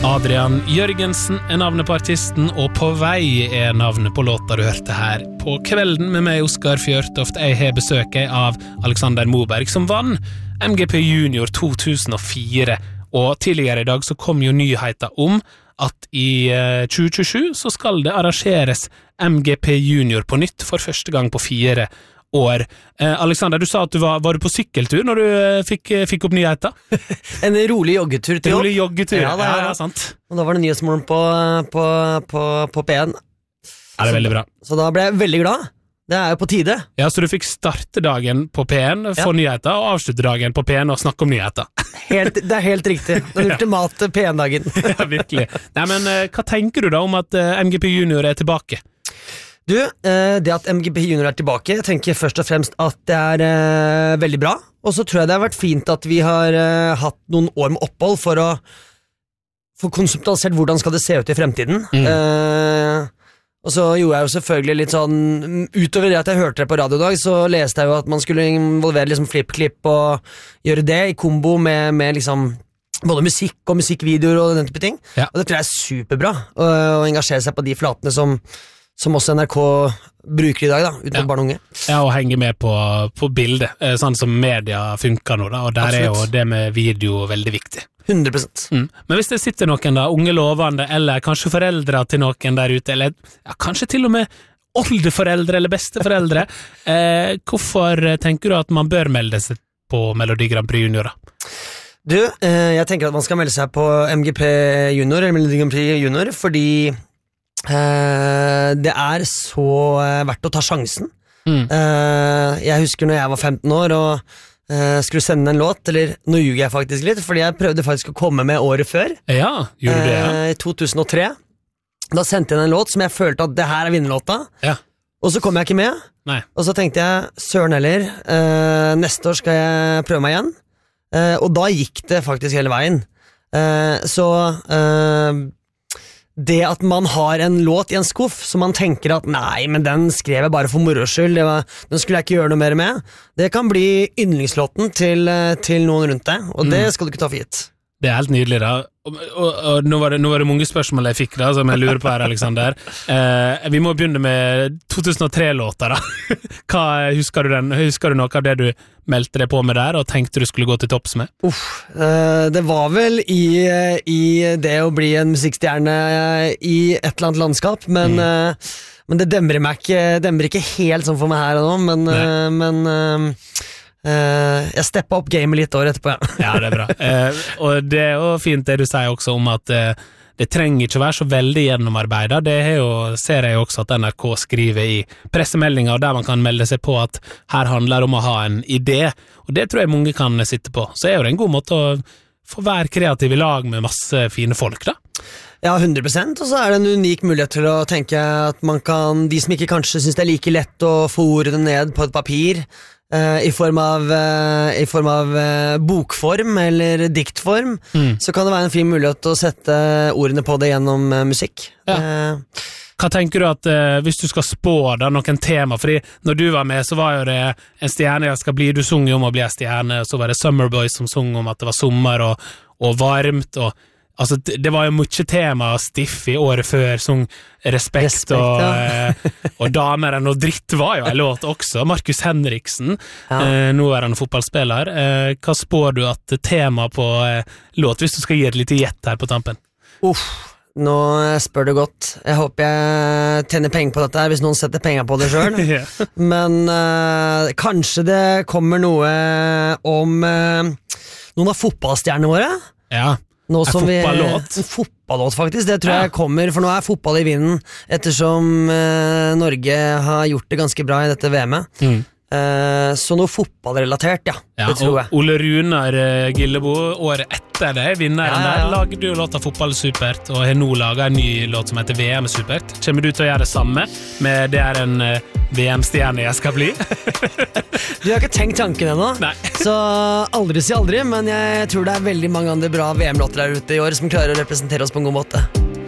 Adrian Jørgensen navnet på artisten, og På vei navnet på låta du hørte her. På kvelden med meg, Oskar Fjørtoft, jeg har besøket av Alexander Moberg, som vann MGP Junior 2004. Og tidligere i dag så kom jo nyheter om at i 2027 så skal det arrangeres MGP Junior på nytt for første gang på 4 år. Alexander, du sa at du var du på sykkeltur når du fikk opp nyheter? En rolig joggetur til jobb. Rolig joggetur, ja, det er sant. Og da var det nyhetsmorgen på P1. Ja, det er veldig bra. Så da ble jeg veldig glad. Det er jo på tide. Ja, så du fikk starte dagen på P1 for nyheter, og avslutte dagen på P1 og snakke om nyheter. Det er helt riktig. Den ultimate P1-dagen. Ja, virkelig. Nei, men hva tenker du da om at MGP Junior er tilbake? Du, det at MGP Junior er tilbake, jeg tenker først og fremst at det er veldig bra. Og så tror jeg det har vært fint at vi har hatt noen år med opphold for å få konseptualisert hvordan skal det se ut i fremtiden. Og så gjorde jeg jo selvfølgelig litt sånn, utover det at jeg hørte det på radio i dag, så leste jeg jo at man skulle involvere liksom flip-klipp og gjøre det i kombo med liksom både musikk og musikkvideoer og den type ting. Ja. Og det tror jeg er superbra, å engasjere seg på de flatene som også NRK bruker i dag da, utenfor barn og unge. Ja, og henge med på bildet, sånn som media funker nå da, og der er jo det med video veldig viktig. 100%. Men hvis det sitter noen da, unge lovende, eller kanskje foreldre til noen der ute, eller kanskje til og med oldeforeldre eller besteforeldre, hvorfor tenker du at man bør melde seg på Melodi Grand Prix Junior da? Du, jeg tenker at man skal melde seg på MGP Junior, eller Melodi Grand Prix Junior, fordi det er så verdt å ta sjansen. Jeg husker når jeg var 15 år og skulle sende en låt, eller nå ljuger jeg faktisk litt, fordi jeg prøvde faktisk å komme med året før. Ja, gjorde du det? I 2003. Da sendte jeg en låt som jeg følte at det her er vinnerlåta. Ja. Og så kom jeg ikke med. Nei. Og så tenkte jeg, søren heller, neste år skal jeg prøve meg igjen. Og da gikk det faktisk hele veien. Så det at man har en låt i en skuff som man tenker at nei, men den skrev jeg bare for moro skyld, den skulle jeg ikke gjøre noe mer med, det kan bli yndlingslåten til noen rundt deg, og det skal du ikke ta for gitt. Det er helt nydelig da, og nå var det mange spørsmål jeg fikk da, som jeg lurer på her, Alexander. Vi må begynne med 2003-låta da. Husker du noe av det du meldte deg på med der, og tenkte du skulle gå til topps med? Det var vel i det å bli en musikkstjerne i et eller annet landskap, men det demrer ikke helt sånn for meg her og nå, men jeg steppet opp gamet litt år etterpå, ja. Ja, det er bra. Og det er jo fint det du sier også om at det trenger ikke å være så veldig gjennomarbeidet. Det ser jeg også at NRK skriver i pressemeldinger, der man kan melde seg på at her handler det om å ha en idé, og det tror jeg mange kan sitte på. Så er jo det en god måte å få være kreativ i lag med masse fine folk da. Ja, 100%, og så er det en unik mulighet til å tenke at man kan, de som ikke kanskje synes det er like lett å få ordene ned på et papir, i form av bokform eller diktform, så kan det være en fin mulighet å sette ordene på det gjennom musikk. Ja. Hva tenker du at hvis du skal spå da noen tema, fordi når du var med så var jo det en stjerne jeg skal bli, du sung jo om å bli en stjerne, og så var det Summer Boys som sung om at det var sommer og varmt, og altså, det var jo mye tema stiff i året før, som respekt og dameren, og dritt var jo en låt også. Markus Henriksen, nå er han fotballspiller. Hva spår du at tema på låt, hvis du skal gi et lite gjett her på tampen? Nå spør du godt. Jeg håper jeg tjener penger på dette her, hvis noen setter penger på det selv. Men kanskje det kommer noe om noen av fotballstjernene våre? Ja. En fotballåt faktisk, det tror jeg kommer, for nå er fotball i vinden ettersom Norge har gjort det ganske bra i dette VM-et. Så noe fotballrelatert, det tror jeg. Ole Runar Gillebo, året etter det, vinneren der, lager du låta Fotball Supert, og har nå laget en ny låt som heter VM Supert. Kommer du til å gjøre det samme med det er en VM-stjerne jeg skal bli? Du har ikke tenkt tanken ennå, så aldri si aldri, men jeg tror det er veldig mange andre bra VM-låter der ute i år som klarer å representere oss på en god måte.